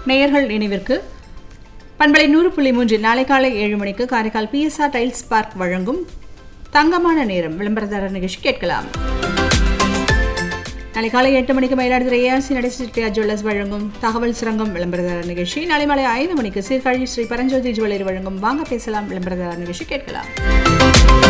நேயர்கள் நினைவிற்கு பண்பலை 100.3 நாளை காலை 7 மணிக்கு காரைக்கால் PSR டைல்ஸ் பார்க் வழங்கும் தங்கமான நேரம் விளம்பரதாரர் நிகழ்ச்சி கேட்கலாம். நாளை காலை 8 மணிக்கு மயிலாடுதுறை ARC நடேச ஜுவல்லர்ஸ் வழங்கும் தகவல் சுரங்கம் விளம்பரதாரர் நிகழ்ச்சி. நாளை மாலை 5 மணிக்கு சீர்காழி ஸ்ரீ பரஞ்சோதி ஜுவல்லரி வழங்கும் வாங்க பேசலாம் விளம்பரதாரர் நிகழ்ச்சி கேட்கலாம்.